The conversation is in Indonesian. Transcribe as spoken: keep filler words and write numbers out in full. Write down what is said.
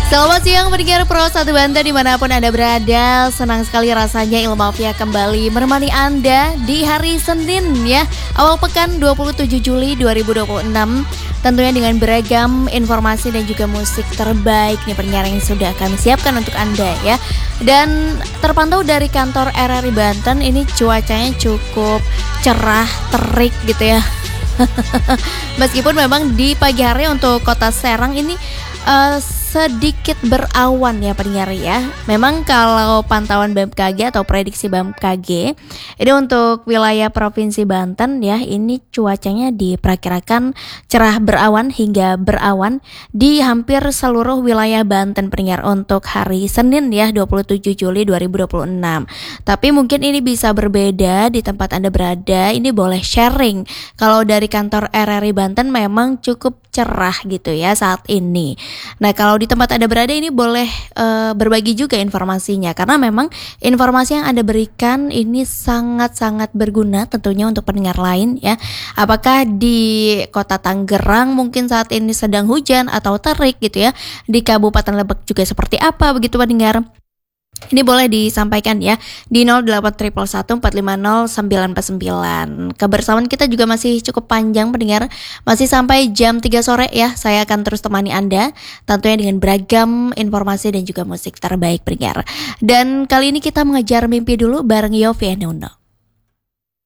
Selamat siang pendengar Pro satu Banten dimanapun Anda berada. Senang sekali rasanya Ilmafia kembali menemani Anda di hari Senin ya, awal pekan dua puluh tujuh Juli dua ribu dua puluh enam. Tentunya dengan beragam informasi dan juga musik terbaik nih pendengar yang sudah kami siapkan untuk Anda ya. Dan terpantau dari kantor R R I Banten ini cuacanya cukup cerah, terik gitu ya. Meskipun memang di pagi hari untuk kota Serang ini uh, sedikit berawan ya pendengar ya. Memang kalau pantauan B M K G atau prediksi B M K G ini untuk wilayah Provinsi Banten ya, ini cuacanya diperkirakan cerah berawan hingga berawan di hampir seluruh wilayah Banten pendengar untuk hari Senin ya dua puluh tujuh Juli dua ribu dua puluh enam. Tapi mungkin ini bisa berbeda di tempat Anda berada. Ini boleh sharing. Kalau dari kantor R R I Banten memang cukup cerah gitu ya saat ini. Nah, kalau di tempat Anda berada ini boleh uh, berbagi juga informasinya, karena memang informasi yang Anda berikan ini sangat-sangat berguna tentunya untuk pendengar lain ya. Apakah di kota Tangerang mungkin saat ini sedang hujan atau terik gitu ya. Di Kabupaten Lebak juga seperti apa begitu pendengar? Ini boleh disampaikan ya di nol delapan satu satu empat lima nol sembilan sembilan. Kebersamaan kita juga masih cukup panjang pendengar, masih sampai jam tiga sore ya. Saya akan terus temani Anda tentunya dengan beragam informasi dan juga musik terbaik pendengar. Dan kali ini kita mengejar mimpi dulu bareng Yovie and Uno.